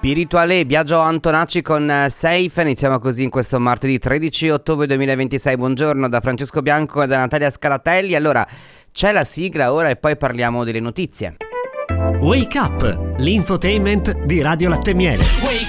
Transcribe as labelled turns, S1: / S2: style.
S1: Spirituale, Biagio Antonacci con Safe. Iniziamo così in questo martedì 13 ottobre 2026. Buongiorno da Francesco Bianco e da Natalia Scalatelli. Allora, c'è la sigla ora e poi parliamo delle notizie.
S2: Wake Up, l'infotainment di Radio Latte Miele.
S3: Wake